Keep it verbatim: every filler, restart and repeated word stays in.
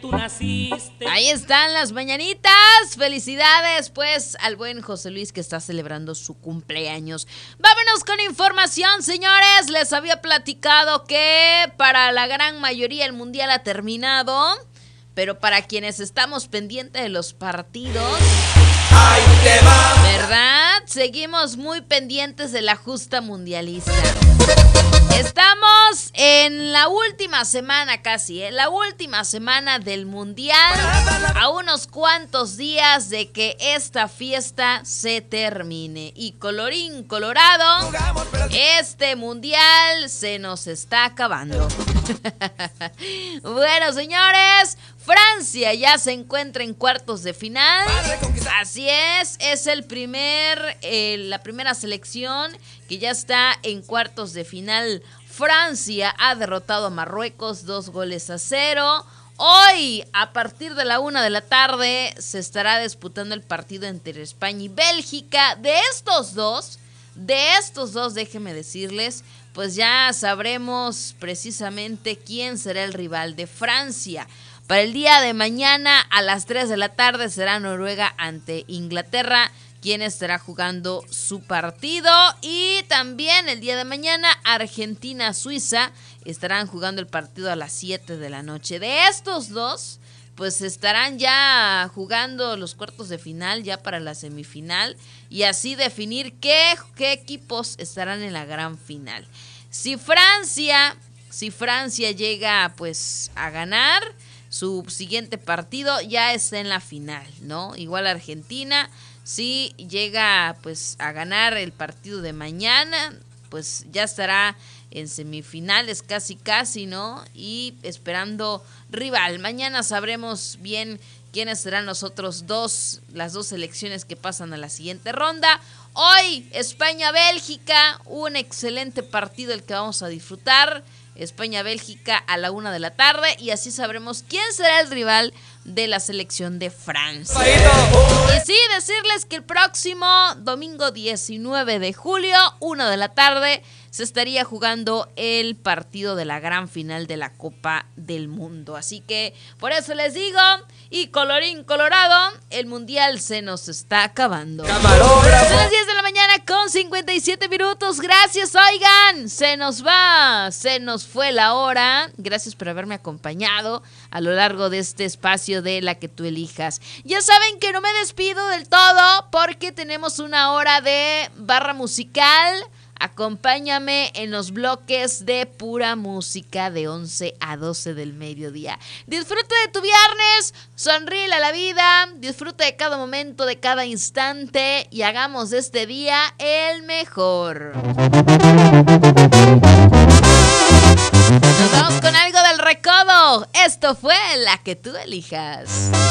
tú naciste. Ahí están las mañanitas. Felicidades, pues, al buen José Luis que está celebrando su cumpleaños. Vámonos con información, señores. Les había platicado que para la gran mayoría el mundial ha terminado, pero para quienes estamos pendientes de los partidos, ahí te va, ¿verdad? Seguimos muy pendientes de la justa mundialista. Estamos en la última semana casi, ¿eh? La última semana del mundial, a unos cuantos días de que esta fiesta se termine. Y colorín colorado, este mundial se nos está acabando. Bueno, señores, Francia ya se encuentra en cuartos de final. Así es, es el primer, eh, la primera selección que ya está en cuartos de final. Francia ha derrotado a Marruecos dos goles a cero. Hoy, a partir de la una de la tarde, se estará disputando el partido entre España y Bélgica. De estos dos, de estos dos, déjenme decirles, pues ya sabremos precisamente quién será el rival de Francia. Para el día de mañana a las tres de la tarde será Noruega ante Inglaterra, quien estará jugando su partido. Y también el día de mañana Argentina-Suiza estarán jugando el partido a las siete de la noche. De estos dos, pues estarán ya jugando los cuartos de final ya para la semifinal y así definir qué, qué equipos estarán en la gran final. Si Francia, si Francia llega pues a ganar su siguiente partido, ya está en la final, ¿no? Igual Argentina, si llega pues a ganar el partido de mañana, pues ya estará en semifinales casi casi, ¿no? Y esperando rival. Mañana sabremos bien quiénes serán los otros dos, las dos selecciones que pasan a la siguiente ronda. Hoy, España-Bélgica, un excelente partido el que vamos a disfrutar. España-Bélgica a la una de la tarde y así sabremos quién será el rival de la selección de Francia. Y sí, decirles que el próximo domingo diecinueve de julio, una de la tarde, se estaría jugando el partido de la gran final de la Copa del Mundo. Así que por eso les digo, y colorín colorado, el mundial se nos está acabando. Son las diez de la mañana con cincuenta y siete minutos. Gracias, oigan, se nos va, se nos fue la hora. Gracias por haberme acompañado a lo largo de este espacio de La que tú elijas. Ya saben que no me despido del todo porque tenemos una hora de barra musical. Acompáñame en los bloques de pura música de once a doce del mediodía. Disfruta de tu viernes, sonríe a la vida, disfruta de cada momento, de cada instante y hagamos de este día el mejor. Nos vamos con algo del recodo. Esto fue La que tú elijas.